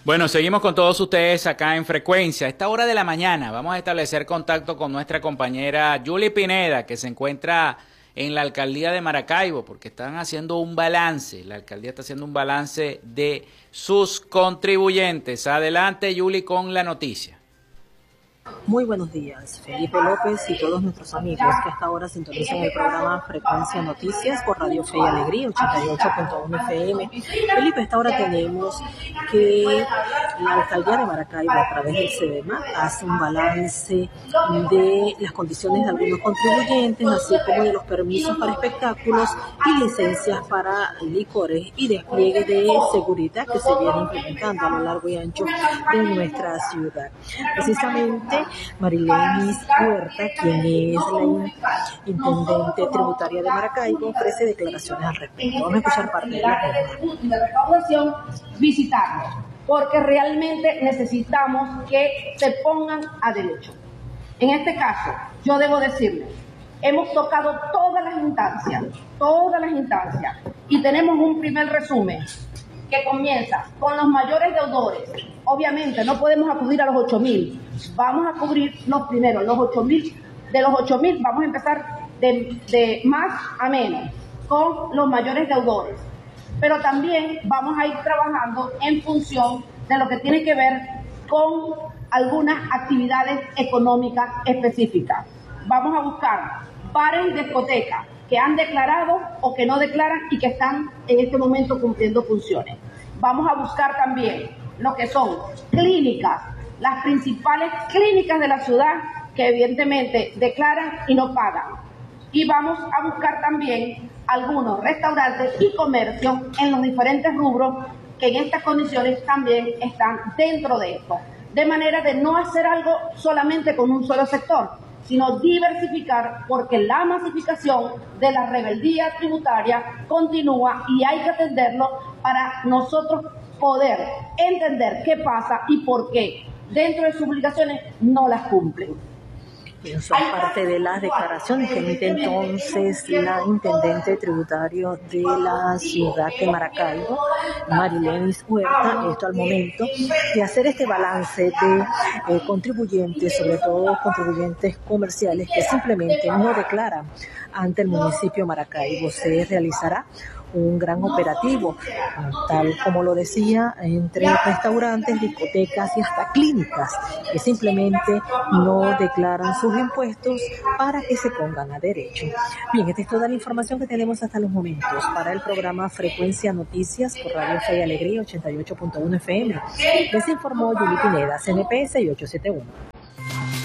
Bueno, seguimos con todos ustedes acá en Frecuencia. A esta hora de la mañana vamos a establecer contacto con nuestra compañera Yuli Pineda, que se encuentra en la alcaldía de Maracaibo, porque están haciendo un balance. La alcaldía está haciendo un balance de sus contribuyentes. Adelante, Yuli, con la noticia. Muy buenos días, Felipe López y todos nuestros amigos que hasta ahora sintonizan el programa Frecuencia Noticias por Radio Fe y Alegría 88.1 FM. Felipe, a esta hora tenemos que la alcaldía de Maracaibo, a través del CEDEMA, hace un balance de las condiciones de algunos contribuyentes, así como de los permisos para espectáculos y licencias para licores y despliegue de seguridad que se viene implementando a lo largo y ancho de nuestra ciudad. Precisamente Marilenis Huerta, quien es la intendente tributaria de Maracaibo, ofrece declaraciones al respecto. Vamos a escuchar parte de la recaudación, visitarlos, porque realmente necesitamos que se pongan a derecho. En este caso, yo debo decirles, hemos tocado todas las instancias, y tenemos un primer resumen que comienza con los mayores deudores. Obviamente no podemos acudir a los 8.000, vamos a cubrir los primeros, los 8.000. De los 8.000 vamos a empezar de más a menos con los mayores deudores, pero también vamos a ir trabajando en función de lo que tiene que ver con algunas actividades económicas específicas. Vamos a buscar bares y discotecas que han declarado o que no declaran y que están en este momento cumpliendo funciones. Vamos a buscar también lo que son clínicas, las principales clínicas de la ciudad que evidentemente declaran y no pagan. Y vamos a buscar también algunos restaurantes y comercios en los diferentes rubros que en estas condiciones también están dentro de esto. De manera de no hacer algo solamente con un solo sector, sino diversificar, porque la masificación de la rebeldía tributaria continúa y hay que atenderlo para nosotros poder entender qué pasa y por qué dentro de sus obligaciones no las cumplen. Son parte de las declaraciones que emite entonces la intendente tributario de la ciudad de Maracaibo, Marilenis Huerta, esto al momento de hacer este balance de contribuyentes, sobre todo contribuyentes comerciales que simplemente no declaran ante el municipio de Maracaibo. Se realizará un gran operativo, tal como lo decía, entre restaurantes, discotecas y hasta clínicas que simplemente no declaran sus impuestos para que se pongan a derecho. Bien, esta es toda la información que tenemos hasta los momentos para el programa Frecuencia Noticias por Radio Fe y Alegría 88.1 FM. Les informó Yuli Pineda, CNP 6871.